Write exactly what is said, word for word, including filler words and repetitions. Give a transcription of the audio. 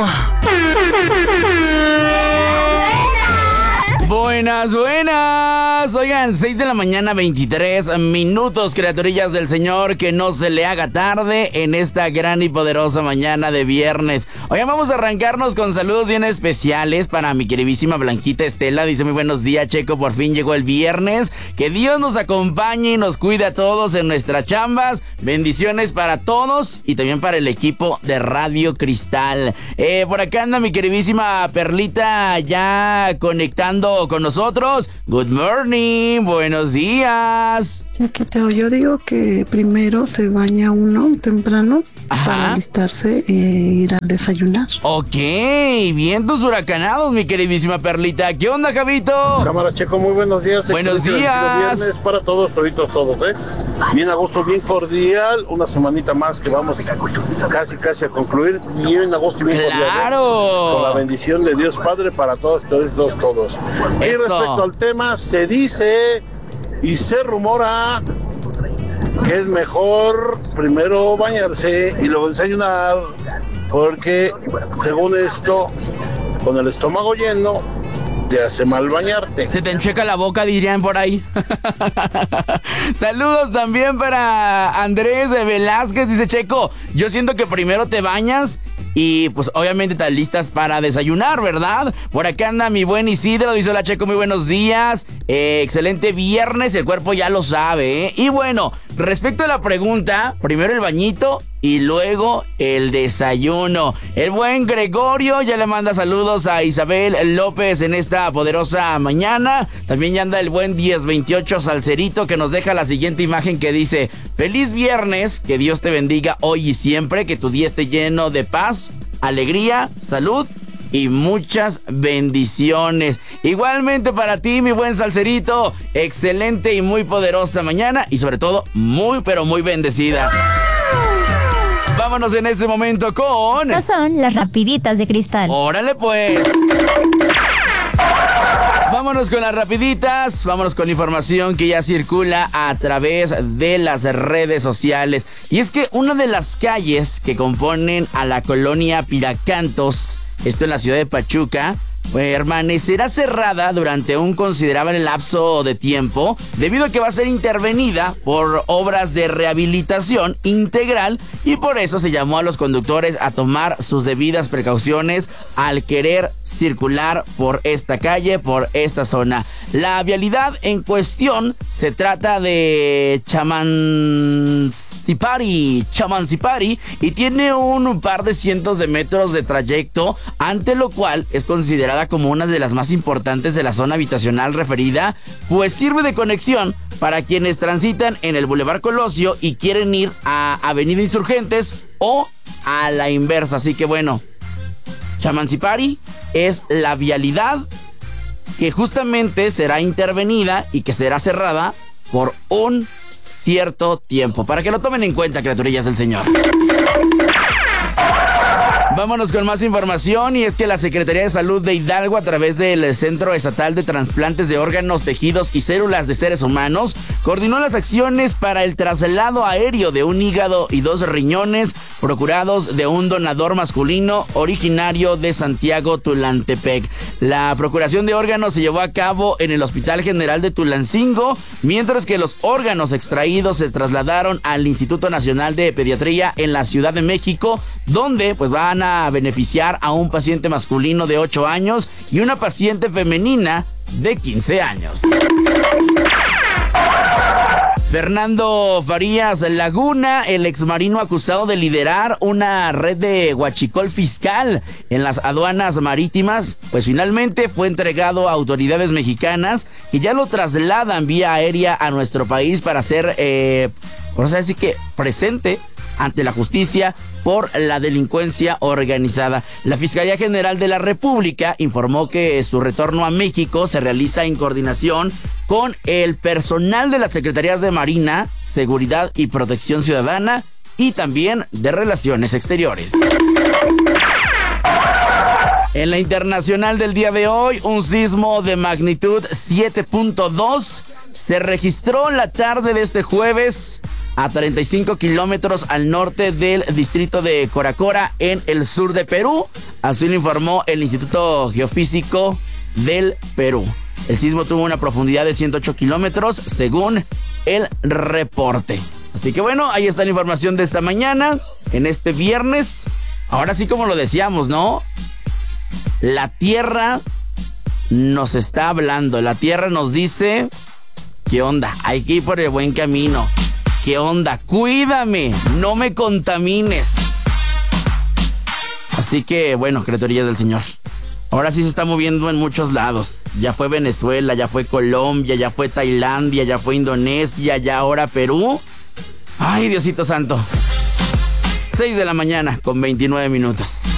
Buenas, buenas. Oigan, seis de la mañana, veintitrés minutos, criaturillas del Señor. Que no se le haga tarde en esta gran y poderosa mañana de viernes. Oigan, vamos a arrancarnos con saludos bien especiales para mi queridísima Blanquita Estela. Dice: muy buenos días, Checo, por fin llegó el viernes. Que Dios nos acompañe y nos cuide a todos en nuestras chambas. Bendiciones para todos y también para el equipo de Radio Cristal. Eh, por acá anda mi queridísima Perlita ya conectando con nosotros. Good morning, buenos días. Chiquiteo, yo digo que primero se baña uno temprano. Ajá. Para alistarse e ir a desayunar. Ok, vientos huracanados, mi queridísima Perlita. ¿Qué onda, Javito? Cámara, Checo, muy buenos días. Buenos días. Viernes para todos, toditos, todos, ¿eh? Bien a gusto, bien cordial. Una semanita más que vamos casi, casi a concluir. Bien a gusto, bien cordial. ¡Claro! ¿eh? Con la bendición de Dios Padre para todos, todos, todos. Y respecto al tema, se dice y se rumora que es mejor primero bañarse y luego desayunar, porque según esto, con el estómago lleno, te hace mal bañarte. Se te encheca la boca, dirían por ahí. Saludos también para Andrés de Velázquez. Dice: Checo, yo siento que primero te bañas y pues obviamente te alistas para desayunar, ¿verdad? Por acá anda mi buen Isidro. Dice: hola, Checo, muy buenos días. Eh, excelente viernes, el cuerpo ya lo sabe, ¿eh? Y bueno, respecto a la pregunta, primero el bañito y luego el desayuno. El buen Gregorio ya le manda saludos a Isabel López en esta poderosa mañana. También ya anda el buen diez veintiocho Salcerito, que nos deja la siguiente imagen que dice: feliz viernes, que Dios te bendiga hoy y siempre, que tu día esté lleno de paz, alegría, salud y muchas bendiciones. Igualmente para ti, mi buen Salcerito, excelente y muy poderosa mañana y sobre todo muy pero muy bendecida. Vámonos en este momento con... ¿Qué son las rapiditas de Cristal? ¡Órale pues! Vámonos con las rapiditas, vámonos con información que ya circula a través de las redes sociales. Y es que una de las calles que componen a la colonia Piracantos, esto en la ciudad de Pachuca, permanecerá cerrada durante un considerable lapso de tiempo debido a que va a ser intervenida por obras de rehabilitación integral, y por eso se llamó a los conductores a tomar sus debidas precauciones al querer circular por esta calle, por esta zona. La vialidad en cuestión se trata de Chamancipari, Chamancipari y tiene un par de cientos de metros de trayecto, ante lo cual es considerada como una de las más importantes de la zona habitacional referida, pues sirve de conexión para quienes transitan en el Boulevard Colosio y quieren ir a Avenida Insurgentes o a la inversa. Así que bueno, Chamancipari es la vialidad que justamente será intervenida y que será cerrada por un cierto tiempo, para que lo tomen en cuenta, criaturillas del Señor. Vámonos con más información, y es que la Secretaría de Salud de Hidalgo, a través del Centro Estatal de Trasplantes de Órganos, Tejidos y Células de Seres Humanos, coordinó las acciones para el traslado aéreo de un hígado y dos riñones procurados de un donador masculino originario de Santiago Tulantepec. La procuración de órganos se llevó a cabo en el Hospital General de Tulancingo, mientras que los órganos extraídos se trasladaron al Instituto Nacional de Pediatría en la Ciudad de México, donde pues van a beneficiar a un paciente masculino de ocho años y una paciente femenina de quince años. Fernando Farías Laguna, el exmarino acusado de liderar una red de huachicol fiscal en las aduanas marítimas, pues finalmente fue entregado a autoridades mexicanas que ya lo trasladan vía aérea a nuestro país para ser, eh, por eso decir que presente ante la justicia por la delincuencia organizada. La Fiscalía General de la República informó que su retorno a México se realiza en coordinación con el personal de las Secretarías de Marina, Seguridad y Protección Ciudadana y también de Relaciones Exteriores. En la internacional del día de hoy, un sismo de magnitud siete punto dos se registró la tarde de este jueves a treinta y cinco kilómetros al norte del distrito de Coracora, en el sur de Perú. Así lo informó el Instituto Geofísico del Perú. El sismo tuvo una profundidad de ciento ocho kilómetros, según el reporte. Así que bueno, ahí está la información de esta mañana, en este viernes. Ahora sí, como lo decíamos, ¿no? La Tierra nos está hablando. La Tierra nos dice: ¿qué onda? Hay que ir por el buen camino. ¿Qué onda? Cuídame, no me contamines. Así que, bueno, criaturillas del Señor, ahora sí se está moviendo en muchos lados. Ya fue Venezuela, ya fue Colombia, ya fue Tailandia, ya fue Indonesia, ya ahora Perú. Ay, Diosito santo. seis de la mañana con veintinueve minutos.